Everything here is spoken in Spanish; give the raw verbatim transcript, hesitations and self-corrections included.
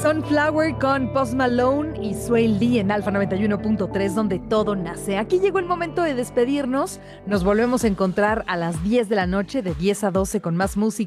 Sunflower con Post Malone y Sway Lee en Alfa noventa y uno punto tres, donde todo nace. Aquí llegó el momento de despedirnos. Nos volvemos a encontrar a las diez de la noche, de diez a doce, con más música.